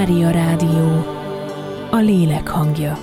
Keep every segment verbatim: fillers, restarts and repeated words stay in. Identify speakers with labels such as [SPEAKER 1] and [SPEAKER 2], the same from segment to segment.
[SPEAKER 1] Mária Rádió, a lélek hangja.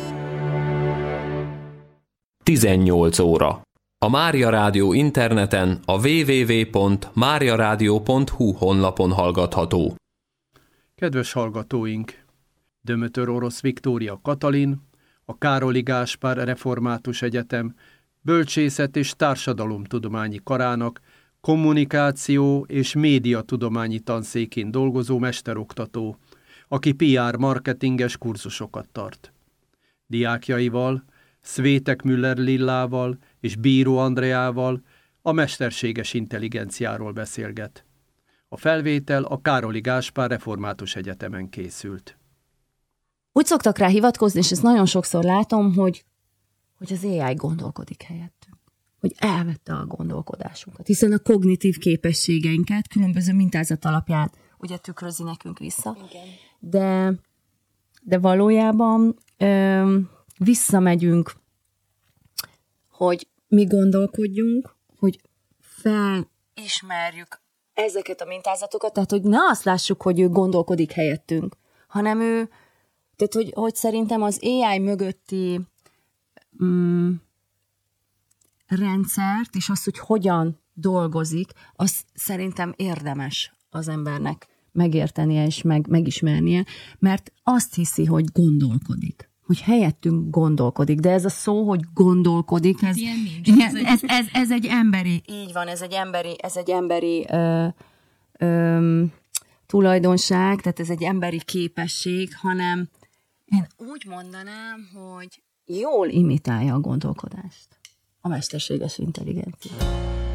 [SPEAKER 2] tizennyolc óra. A Mária Rádió interneten a double-u double-u double-u pont mária rádió pont hu honlapon hallgatható.
[SPEAKER 3] Kedves hallgatóink! Dömötör Orosz Viktória Katalin, a Károli Gáspár Református Egyetem Bölcsészet- és Társadalomtudományi Karának kommunikáció- és médiatudományi tanszékén dolgozó mesteroktató, aki pé er marketinges kurzusokat tart. Diákjaival, Szvétek Müller Lillával és Bíró Andreával a mesterséges intelligenciáról beszélget. A felvétel a Károli Gáspár Református Egyetemen készült.
[SPEAKER 4] Úgy szoktak rá hivatkozni, és ezt nagyon sokszor látom, hogy, hogy az á i gondolkodik helyettünk. Hogy elvette a gondolkodásunkat. Hiszen a kognitív képességeinket különböző mintázat alapján ugye tükrözi nekünk vissza. Igen. De, de valójában ö, visszamegyünk, hogy mi gondolkodjunk, hogy felismerjük ezeket a mintázatokat, tehát hogy ne azt lássuk, hogy ő gondolkodik helyettünk, hanem ő, tehát hogy, hogy szerintem az á i mögötti mm, rendszert, és azt, hogy hogyan dolgozik, azt szerintem érdemes az embernek megértenie és meg, megismernie, mert azt hiszi, hogy gondolkodik. Hogy helyettünk gondolkodik, de ez a szó, hogy gondolkodik, ez, ez, ez, ez, ez egy emberi, így van, ez egy emberi, ez egy emberi ö, ö, tulajdonság, tehát ez egy emberi képesség, hanem én úgy mondanám, hogy jól imitálja a gondolkodást a mesterséges intelligencia.